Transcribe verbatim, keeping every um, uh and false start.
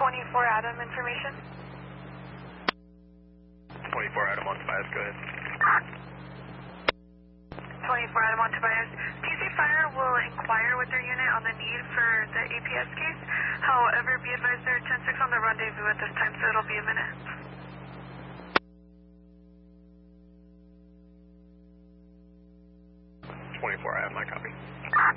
twenty-four Adam information. twenty-four Adam on Tobias, go ahead. twenty-four Adam on Tobias. T C Fire will inquire with their unit on the need for the A P S case. However, be advised they're ten six on the rendezvous at this time, so it'll be a minute. twenty-four Adam, my copy.